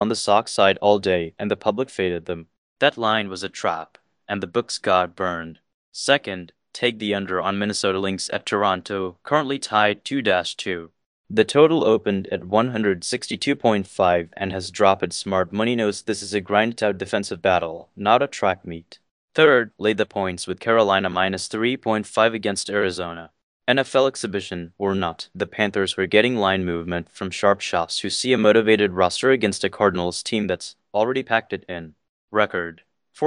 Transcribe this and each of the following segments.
on the Sox side all day and the public faded them. That line was a trap, and the books got burned. Second, take the under on Minnesota Lynx at Toronto, currently tied 2-2. The total opened at 162.5 and has dropped. Smart money knows this is a grinded-out defensive battle, not a track meet. Third, lay the points with Carolina minus 3.5 against Arizona. NFL exhibition or not, the Panthers were getting line movement from sharp shots who see a motivated roster against a Cardinals team that's already packed it in. Record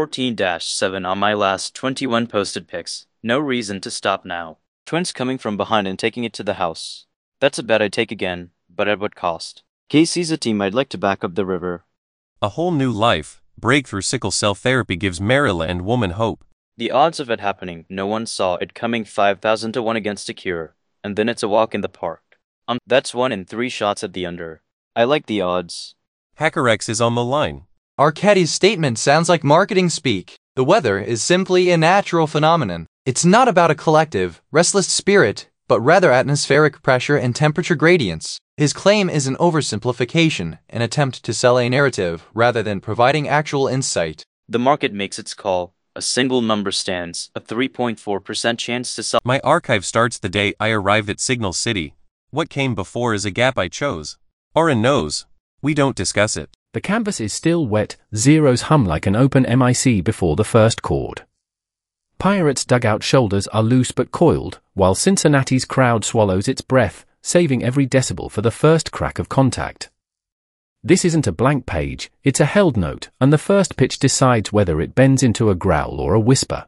14-7 on my last 21 posted picks. No reason to stop now. Twins coming from behind and taking it to the house. That's a bet I'd take again, but at what cost? KC's a team I'd like to back up the river. A whole new life. Breakthrough sickle cell therapy gives Maryland woman hope. The odds of it happening, no one saw it coming. 5,000 to 1 against a cure, and then it's a walk in the park. That's 1 in 3 shots at the under. I like the odds. HackerX is on the line. Arcadi's statement sounds like marketing speak. The weather is simply a natural phenomenon. It's not about a collective, restless spirit, but rather atmospheric pressure and temperature gradients. His claim is an oversimplification, an attempt to sell a narrative rather than providing actual insight. The market makes its call. A single number stands, a 3.4% chance to sell. My archive starts the day I arrived at Signal City. What came before is a gap I chose. Oren knows. We don't discuss it. The canvas is still wet, zeros hum like an open mic before the first chord. Pirates' dugout shoulders are loose but coiled, while Cincinnati's crowd swallows its breath, saving every decibel for the first crack of contact. This isn't a blank page, it's a held note, and the first pitch decides whether it bends into a growl or a whisper.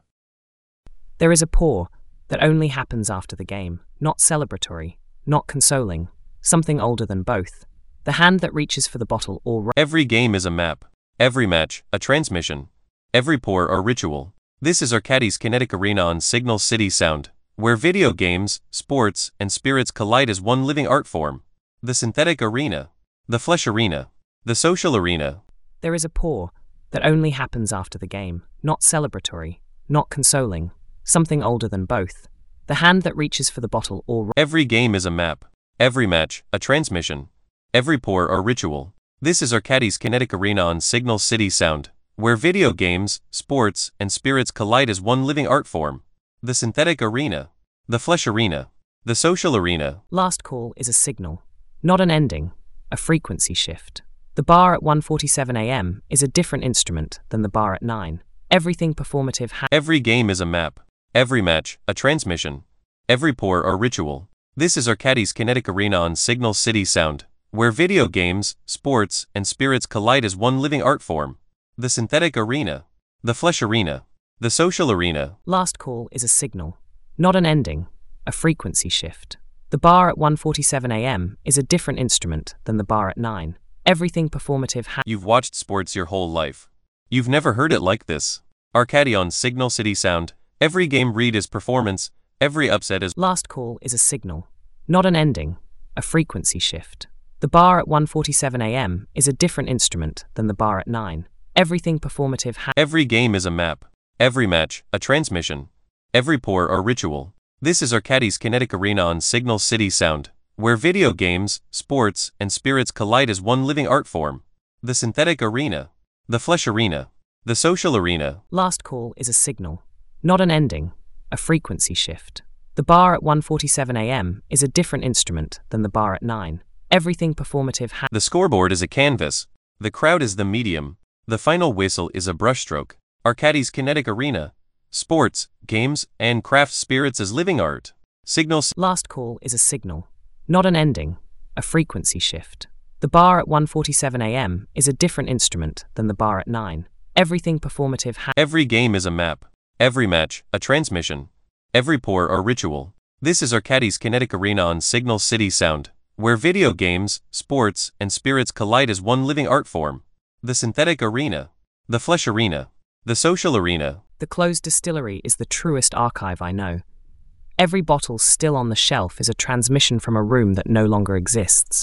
There is a pour that only happens after the game, not celebratory, not consoling, something older than both. The hand that reaches for the bottle or... Every game is a map. Every match, a transmission. Every pour, a ritual. This is Arcadi's Kinetic Arena on Signal City Sound, where video games, sports, and spirits collide as one living art form. The synthetic arena. The flesh arena. The social arena. There is a pour that only happens after the game, not celebratory, not consoling, something older than both. The hand that reaches for the bottle or... Every game is a map. Every match, a transmission. Every pour, a ritual. This is Arcadi's Kinetic Arena on Signal City Sound, where video games, sports, and spirits collide as one living art form. The synthetic arena. The flesh arena. The social arena. Last call is a signal, not an ending, a frequency shift. The bar at 1:47 a.m. is a different instrument than the bar at 9. Everything performative Every game is a map. Every match, a transmission. Every pour, a ritual. This is Arcadi's Kinetic Arena on Signal City Sound, where video games, sports, and spirits collide as one living art form. The synthetic arena. The flesh arena. The social arena. Last call is a signal, not an ending, a frequency shift. The bar at 1:47 a.m. is a different instrument than the bar at 9. Everything performative You've watched sports your whole life. You've never heard it like this. Arcadi on Signal City Sound. Every game read is performance. Every upset is... Last call is a signal, not an ending, a frequency shift. The bar at 1:47 a.m. is a different instrument than the bar at 9. Everything performative Every game is a map. Every match, a transmission. Every pour, a ritual. This is Arcadi's Kinetic Arena on Signal City Sound, where video games, sports, and spirits collide as one living art form. The synthetic arena. The flesh arena. The social arena. Last call is a signal, not an ending, a frequency shift. The bar at 1:47 a.m. is a different instrument than the bar at 9. Everything performative The scoreboard is a canvas. The crowd is the medium. The final whistle is a brushstroke. Arcadi's Kinetic Arena. Sports, games, and craft spirits as living art. Signals. Last call is a signal, not an ending, a frequency shift. The bar at 1:47 a.m. is a different instrument than the bar at 9. Everything performative Every game is a map. Every match, a transmission. Every pour, a ritual. This is Arcadi's Kinetic Arena on Signal City Sound, where video games, sports, and spirits collide as one living art form. The synthetic arena. The flesh arena. The social arena. The closed distillery is the truest archive I know. Every bottle still on the shelf is a transmission from a room that no longer exists.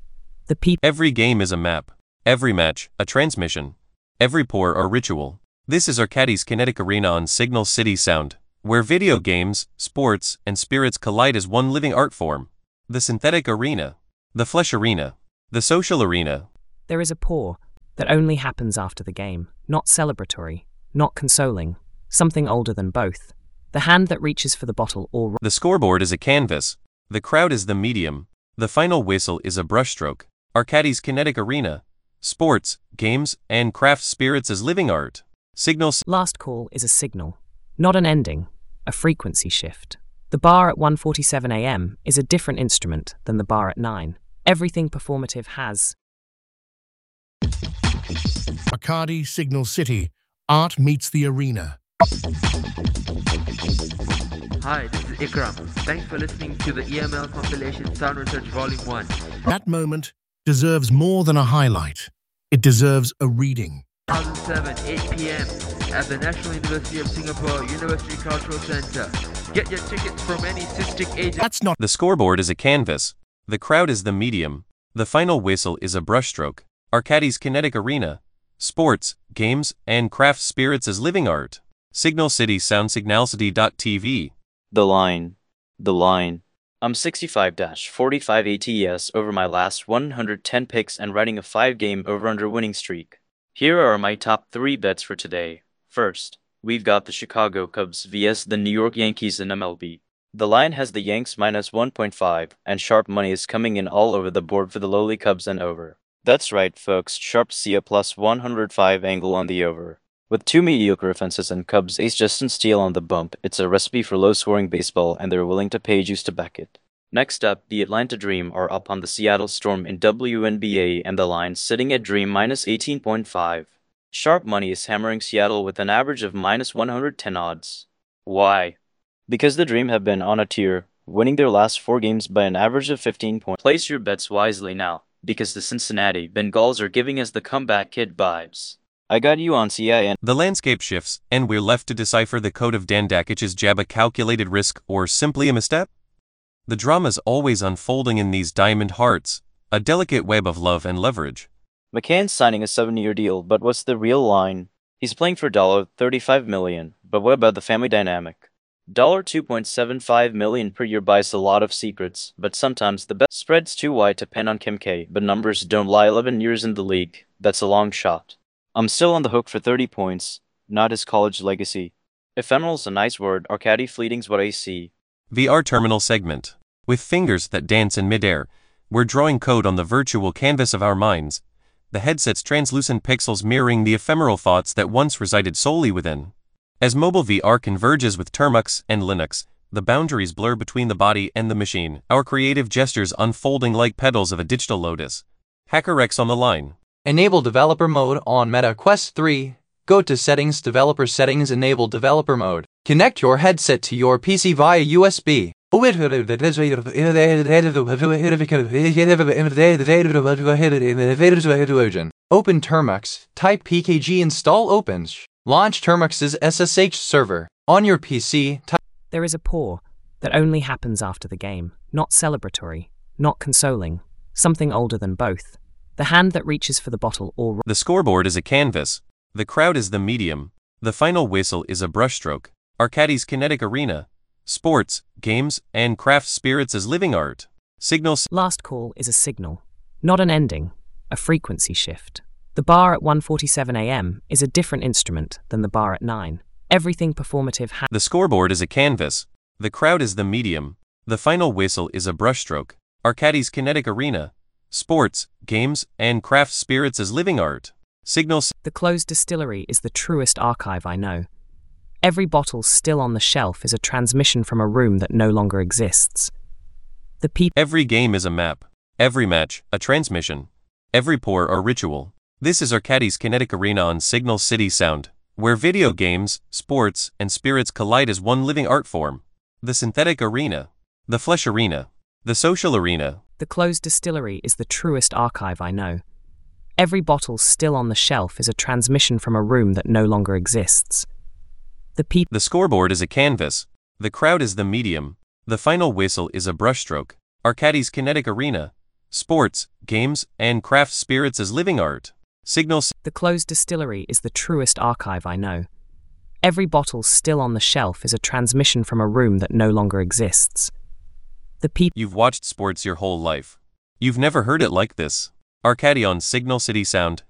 Every game is a map. Every match, a transmission. Every pour, a ritual. This is Arcadi's Kinetic Arena on Signal City Sound, where video games, sports, and spirits collide as one living art form. The synthetic arena. The flesh arena. The social arena. There is a pour that only happens after the game, not celebratory, not consoling, something older than both. The hand that reaches for the bottle or... The scoreboard is a canvas. The crowd is the medium. The final whistle is a brushstroke. Arcadis Kinetic Arena. Sports, games, and craft spirits as living art. Signal... Last call is a signal, not an ending, a frequency shift. The bar at 1:47 a.m. is a different instrument than the bar at 9. Everything performative has... Arcadi Signal City. Art meets the arena. Hi, this is Ikram. Thanks for listening to the EML Compilation Sound Research Volume 1. That moment deserves more than a highlight. It deserves a reading. 2007, 8 p.m. at the National University of Singapore University Cultural Centre. Get your tickets from any cystic agent. That's not... The scoreboard is a canvas. The crowd is the medium. The final whistle is a brushstroke. Arcadis Kinetic Arena. Sports, games, and craft spirits as living art. Signal City Sound Signalcity.tv. The line. I'm 65-45 ATS over my last 110 picks and riding a 5-game over-under winning streak. Here are my top 3 bets for today. First, we've got the Chicago Cubs vs the New York Yankees in MLB. The line has the Yanks minus 1.5, and sharp money is coming in all over the board for the lowly Cubs and over. That's right, folks, sharps see a plus 105 angle on the over. With 2 mediocre offenses and Cubs ace Justin Steele on the bump, it's a recipe for low-scoring baseball, and they're willing to pay juice to back it. Next up, the Atlanta Dream are up on the Seattle Storm in WNBA, and the line sitting at Dream minus 18.5. Sharp money is hammering Seattle with an average of minus 110 odds. Why? Because the Dream have been on a tear, winning their last 4 games by an average of 15 points. Place your bets wisely now, because the Cincinnati Bengals are giving us the comeback kid vibes. I got you on CIN. The landscape shifts, and we're left to decipher the code of Dan Dakic's jab, a calculated risk or simply a misstep. The drama's always unfolding in these diamond hearts, a delicate web of love and leverage. McCann's signing a 7-year deal, but what's the real line? He's playing for $35 million, but what about the family dynamic? $2.75 million per year buys a lot of secrets, but sometimes the bet spread's too wide to pen on Kim K, but numbers don't lie. 11 years in the league, that's a long shot. I'm still on the hook for 30 points, not his college legacy. Ephemeral's a nice word, Arcady fleeting's what I see. VR terminal segment. With fingers that dance in midair, we're drawing code on the virtual canvas of our minds, the headset's translucent pixels mirroring the ephemeral thoughts that once resided solely within. As mobile VR converges with Termux and Linux, the boundaries blur between the body and the machine, our creative gestures unfolding like petals of a digital lotus. HackerX on the line. Enable developer mode on Meta Quest 3. Go to Settings, Developer Settings, Enable Developer Mode. Connect your headset to your PC via USB. Open Termux, type PKG, install Opens. Launch Termux's SSH server. On your PC, type... There is a pause that only happens after the game, not celebratory, not consoling, something older than both. The hand that reaches for the bottle or... The scoreboard is a canvas. The crowd is the medium. The final whistle is a brushstroke. Arcadis Kinetic Arena. Sports, games, and craft spirits as living art. Signal... Last call is a signal, not an ending, a frequency shift. The bar at 1:47 a.m. is a different instrument than the bar at 9. Everything performative The scoreboard is a canvas. The crowd is the medium. The final whistle is a brushstroke. Arcadis Kinetic Arena. Sports, games, and craft spirits as living art. Signal... The closed distillery is the truest archive I know. Every bottle still on the shelf is a transmission from a room that no longer exists. Every game is a map. Every match, a transmission. Every pour, a ritual. This is Arcadis Kinetic Arena on Signal City Sound, where video games, sports, and spirits collide as one living art form. The synthetic arena. The flesh arena. The social arena. The closed distillery is the truest archive I know. Every bottle still on the shelf is a transmission from a room that no longer exists. The scoreboard is a canvas. The crowd is the medium. The final whistle is a brushstroke. Arcadis Kinetic Arena. Sports, games, and craft spirits as living art. Signal... The closed distillery is the truest archive I know. Every bottle still on the shelf is a transmission from a room that no longer exists. You've watched sports your whole life. You've never heard it like this. Arcadi on Signal City Sound.